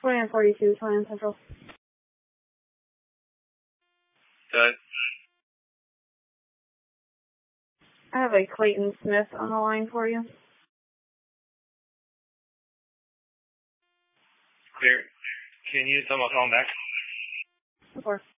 2942, 29 Central. Good. I have a Clayton Smith on the line for you. Clear. Can you tell me I'll call him back? Of course.